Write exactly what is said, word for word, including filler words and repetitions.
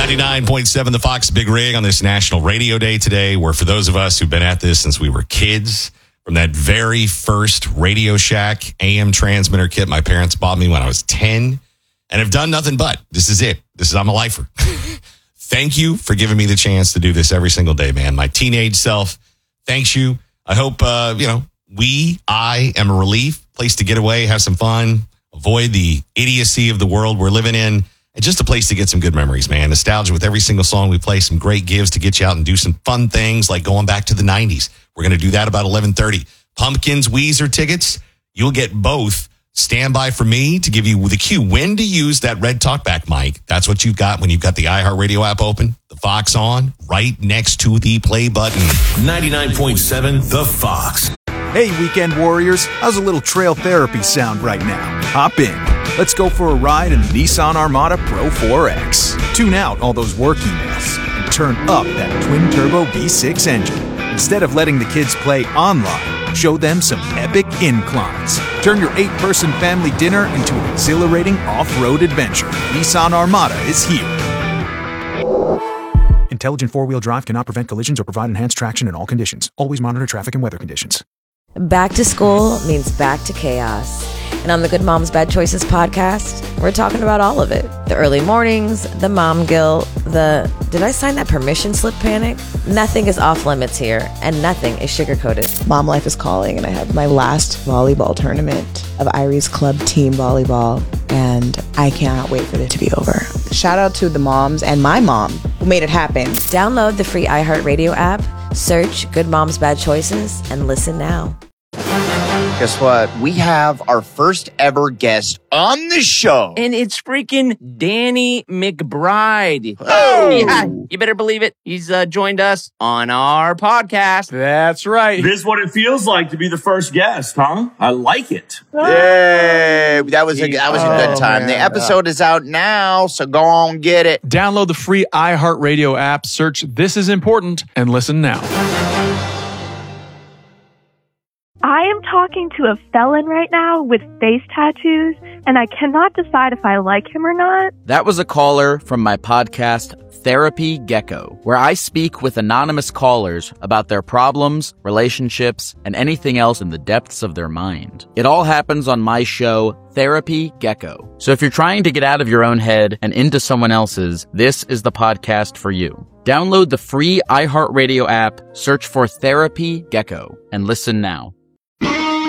ninety-nine point seven The Fox Big Rig on this National Radio Day today, where for those of us who've been at this since we were kids, from that very first Radio Shack A M transmitter kit my parents bought me when I was ten, and have done nothing but, this is it. This is, I'm a lifer. Thank you for giving me the chance to do this every single day, man. My teenage self, thanks you. I hope, uh, you know, we, I am a relief, place to get away, have some fun, avoid the idiocy of the world we're living in. And just a place to get some good memories, man. Nostalgia with every single song we play, some great gives to get you out and do some fun things like going back to the nineties. We're going to do that about eleven thirty. Pumpkins, Weezer tickets, you'll get both. Stand by for me to give you the cue when to use that red talkback mic. That's what you've got when you've got the iHeartRadio app open, the Fox on, right next to the play button. ninety-nine point seven The Fox. Hey, weekend warriors, how's a little trail therapy sound right now? Hop in. Let's go for a ride in the Nissan Armada Pro four X. Tune out all those work emails and turn up that twin-turbo V six engine. Instead of letting the kids play online, show them some epic inclines. Turn your eight-person family dinner into an exhilarating off-road adventure. Nissan Armada is here. Intelligent four-wheel drive cannot prevent collisions or provide enhanced traction in all conditions. Always monitor traffic and weather conditions. Back to school means back to chaos. And on the Good Moms Bad Choices podcast, we're talking about all of it. The early mornings, the mom guilt, the did I sign that permission slip panic? Nothing is off limits here, and nothing is sugar-coated. Mom life is calling, and I have my last volleyball tournament of Irie's Club team volleyball, and I cannot wait for it to be over. Shout out to the moms and my mom who made it happen. Download the free iHeartRadio app, search Good Moms Bad Choices, and listen now. Guess what? We have our first ever guest on the show. And it's freaking Danny McBride. Oh! Yeah, you better believe it. He's uh, joined us on our podcast. That's right. This is what it feels like to be the first guest, huh? I like it. Yay! That was a, that was a good time. Oh, the episode is out now, so go on, get it. Download the free iHeartRadio app, search This Is Important, and listen now. I am talking to a felon right now with face tattoos, and I cannot decide if I like him or not. That was a caller from my podcast, Therapy Gecko, where I speak with anonymous callers about their problems, relationships, and anything else in the depths of their mind. It all happens on my show, Therapy Gecko. So if you're trying to get out of your own head and into someone else's, this is the podcast for you. Download the free iHeartRadio app, search for Therapy Gecko, and listen now.